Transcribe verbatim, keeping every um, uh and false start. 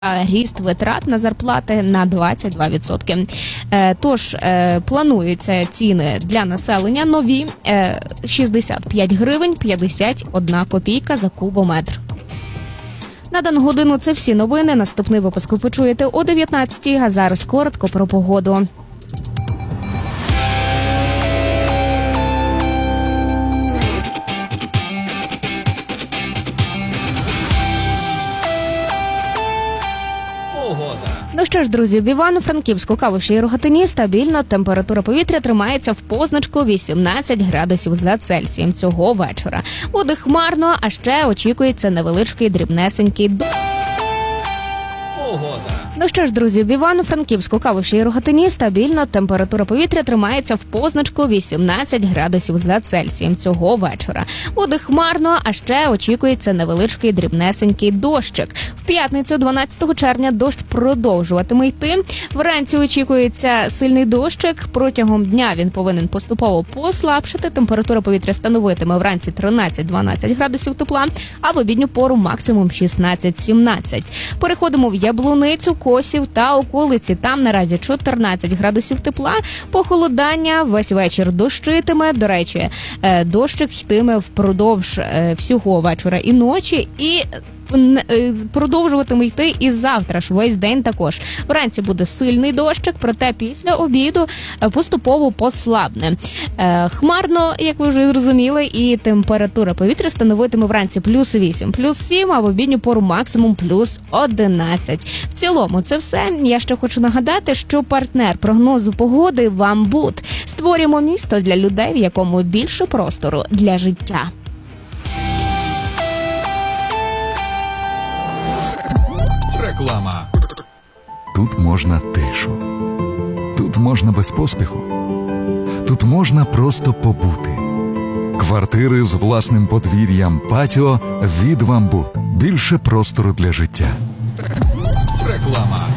ріст витрат на зарплати на двадцять два відсотки. Тож, плануються ціни для населення нові шістдесят п'ять гривень п'ятдесят одна копійка за кубометр. На дану годину це всі новини. Наступний випуск ви почуєте о дев'ятнадцятій, а зараз коротко про погоду. Ну що ж, друзі, в Івано-Франківську, Калуші і Рогатині стабільно температура повітря тримається в позначку вісімнадцять градусів за Цельсієм цього вечора. Буде хмарно, а ще очікується невеличкий дрібнесенький дощ. Ну що ж, друзі, в Івано-Франківську, Калуші і Рогатині стабільно температура повітря тримається в позначку вісімнадцять градусів за Цельсієм цього вечора. Буде хмарно, а ще очікується невеличкий дрібнесенький дощик. В п'ятницю, дванадцятого червня, дощ продовжуватиме йти. Вранці очікується сильний дощик. Протягом дня він повинен поступово послабшити. Температура повітря становитиме вранці тринадцять-дванадцять градусів тепла, а в обідню пору максимум шістнадцять-сімнадцять. Переходимо в Яблуницю, Косів та околиці. Там наразі чотирнадцять градусів тепла. Похолодання, весь вечір дощитиме. До речі, дощик йтиме впродовж всього вечора і ночі. І продовжуватиме йти і завтра ж, весь день також. Вранці буде сильний дощик, проте після обіду поступово послабне. Хмарно, як ви вже зрозуміли, і температура повітря становитиме вранці плюс вісім, плюс сім, а в обідню пору максимум плюс одинадцять. В цілому це все. Я ще хочу нагадати, що партнер прогнозу погоди «Вамбут». Створюємо місто для людей, в якому більше простору для життя. Реклама. Тут можна тишу. Тут можна без поспіху. Тут можна просто побути. Квартири з власним подвір'ям, патіо від «Вамбут». Більше простору для життя. Реклама.